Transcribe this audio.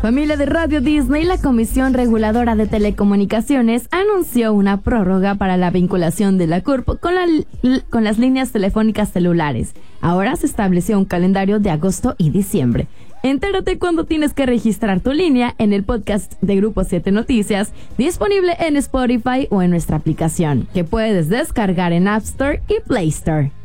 Familia de Radio Disney, la Comisión Reguladora de Telecomunicaciones anunció una prórroga para la vinculación de la CURP con las líneas telefónicas celulares. Ahora se estableció un calendario de agosto y diciembre. Entérate cuando tienes que registrar tu línea en el podcast de Grupo 7 Noticias, disponible en Spotify o en nuestra aplicación, que puedes descargar en App Store y Play Store.